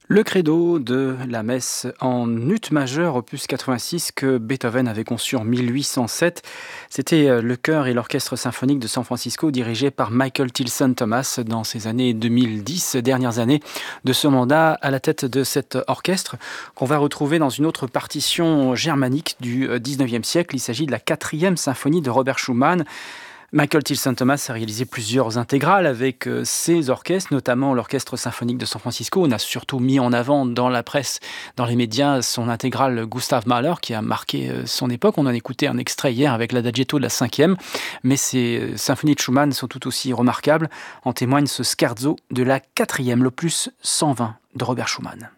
Le credo de la messe en ut majeur, opus 86, que Beethoven avait conçu en 1807. C'était le chœur et l'orchestre symphonique de San Francisco dirigé par Michael Tilson Thomas dans ces années 2010, dernières années de ce mandat à la tête de cet orchestre qu'on va retrouver dans une autre partition germanique du 19e siècle. Il s'agit de la 4e symphonie de Robert Schumann. Michael Tilson Thomas a réalisé plusieurs intégrales avec ses orchestres, notamment l'Orchestre symphonique de San Francisco. On a surtout mis en avant dans la presse, dans les médias, son intégrale Gustav Mahler qui a marqué son époque. On en écoutait un extrait hier avec l'Adagietto de la 5e, mais ces symphonies de Schumann sont tout aussi remarquables. En témoigne ce scherzo de la 4e, l'opus 120 de Robert Schumann.